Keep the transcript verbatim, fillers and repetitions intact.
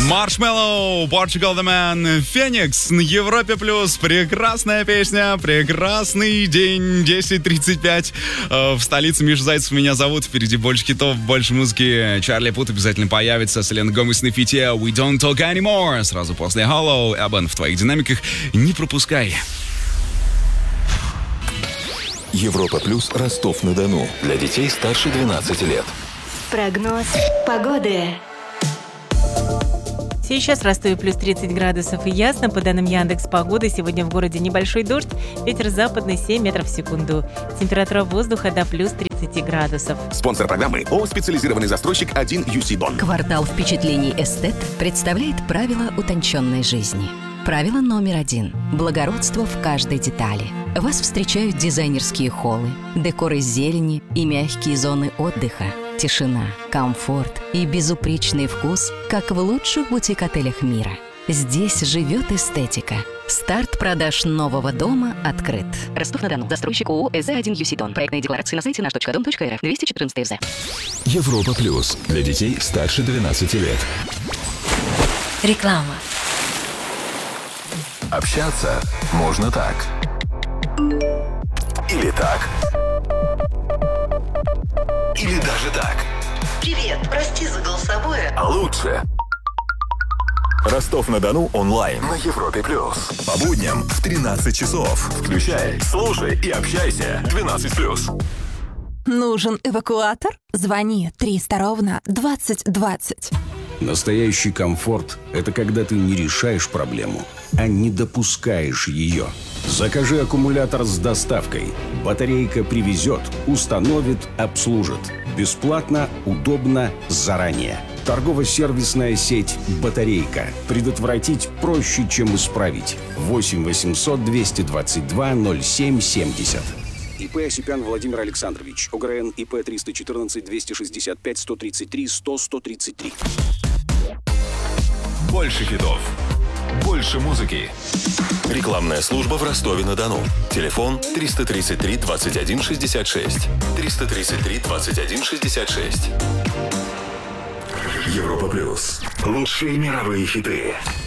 Marshmello, Portugal The Man, Феникс на Европе Плюс. Прекрасная песня, прекрасный день, десять тридцать пять. В столице Миша Зайцев меня зовут. Впереди больше хитов, больше музыки. Чарли Пут обязательно появится. Селена Гомес на фите We Don't Talk Anymore. Сразу после Hollow. Эббен в твоих динамиках. Не пропускай. Европа Плюс, Ростов-на-Дону. Для детей старше двенадцати лет. Прогноз погоды. Сейчас в Ростове плюс тридцать градусов и ясно. По данным Яндекс.Погоды, сегодня в городе небольшой дождь, ветер западный семь метров в секунду. Температура воздуха до плюс тридцать градусов. Спонсор программы ООО «Специализированный застройщик один ю си Бон». Квартал впечатлений «Эстет» представляет правила утонченной жизни. Правило номер один. Благородство в каждой детали. Вас встречают дизайнерские холлы, декор из зелени и мягкие зоны отдыха. Тишина, комфорт и безупречный вкус, как в лучших бутик-отелях мира. Здесь живет эстетика. Старт продаж нового дома открыт. Ростов-на-Дону. Застройщик ООО «эс зэ один ю си Дон». Проектные декларации на сайте наш точка дом точка эр эф. двести четырнадцать эр зэ. Европа Плюс. Для детей старше двенадцати лет. Реклама. Общаться можно так. Или так. Или даже так. Привет, прости за голосовое. А лучше. Ростов-на-Дону онлайн на Европе Плюс. По будням в тринадцать часов. Включай, слушай и общайся. двенадцать плюс. Нужен эвакуатор? Звони триста ровно двадцать двадцать. Настоящий комфорт – это когда ты не решаешь проблему, а не допускаешь ее. Закажи аккумулятор с доставкой. Батарейка привезет, установит, обслужит. Бесплатно, удобно, заранее. Торгово-сервисная сеть «Батарейка». Предотвратить проще, чем исправить. восемь восемьсот двести двадцать два ноль семь семьдесят. ИП Осипян Владимир Александрович. ОГРН ИП триста четырнадцать двести шестьдесят пять сто тридцать три сто сто тридцать три. Больше хитов. Больше музыки. Рекламная служба в Ростове-на-Дону. Телефон триста тридцать три двадцать один шестьдесят шесть. триста тридцать три двадцать один шестьдесят шесть. Европа Плюс. Лучшие мировые хиты.